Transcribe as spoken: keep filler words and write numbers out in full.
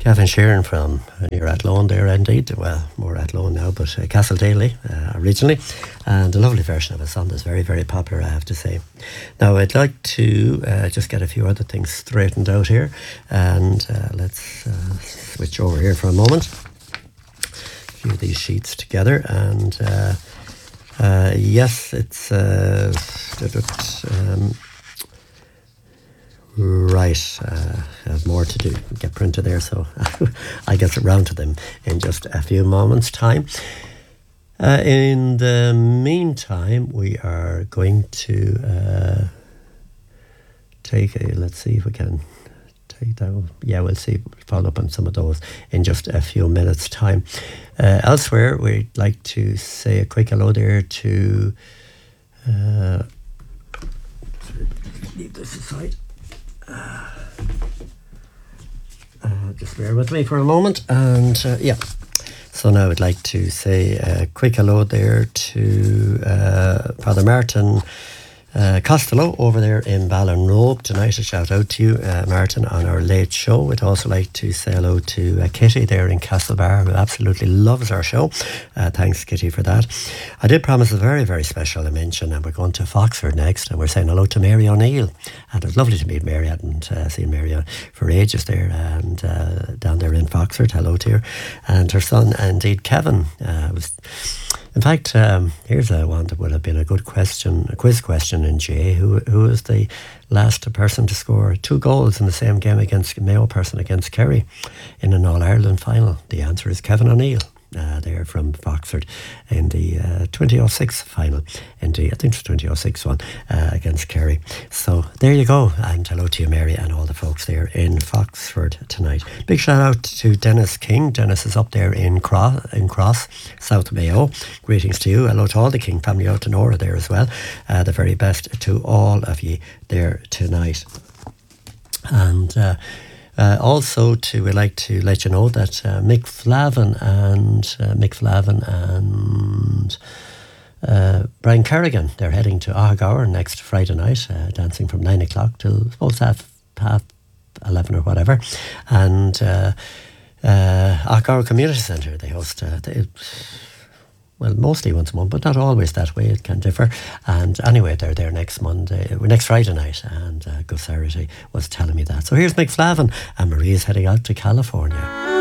Gavin Sheeran from uh, near Athlone there, indeed. Well, more Athlone now, but uh, Castle Daly uh, originally. And a lovely version of a song that's very, very popular, I have to say. Now, I'd like to uh, just get a few other things straightened out here. And uh, let's uh, switch over here for a moment. A few of these sheets together. And uh, uh, yes, it's... Uh, um, Right, uh, I have more to do, get printed there, so I get round to them in just a few moments' time. Uh, in the meantime, we are going to uh, take a, let's see if we can take that one. Yeah, we'll see, we'll follow up on some of those in just a few minutes' time. Uh, elsewhere, we'd like to say a quick hello there to, uh, leave this aside. Uh, uh, just bear with me for a moment, and uh, yeah, so now I'd like to say a quick hello there to uh, Father Martin uh, Costello over there in Ballinrobe tonight. A shout out to you, uh, Martin, on our late show. We'd also like to say hello to uh, Kitty there in Castlebar, who absolutely loves our show. Uh, thanks, Kitty, for that. I did promise a very, very special mention, and we're going to Foxford next, and we're saying hello to Mary O'Neill. And it was lovely to meet Mary. I hadn't uh, seen Mary for ages there, and uh, down there in Foxford. Hello to her. And her son, indeed, Kevin, uh, was... In fact, um, here's a one that would have been a good question, a quiz question in J. Who who was the last person to score two goals in the same game against Mayo person against Kerry in an All-Ireland final? The answer is Kevin O'Neill. Uh, there from Foxford in the uh, twenty oh six final, in the, I think it was twenty oh six one uh, against Kerry. So there you go, and hello to you, Mary, and all the folks there in Foxford tonight. Big shout out to Dennis King. Dennis is up there in Cross, in Cross, South Mayo. Greetings to you. Hello to all the King family, out to Nora there as well. Uh, the very best to all of you there tonight. And uh, Uh, also, to we'd like to let you know that uh, Mick Flavin and uh, Mick Flavin and uh, Brian Kerrigan, they're heading to Ahagower next Friday night, uh, dancing from nine o'clock till supposed half half eleven or whatever, and uh, uh, Ahagower Community Centre. They host. Uh, they, Well, mostly once a month, but not always that way. It can differ. And anyway, they're there next Monday, next Friday night, and uh, Gus Sarity was telling me that. So here's Mick Flavin, and Marie's heading out to California.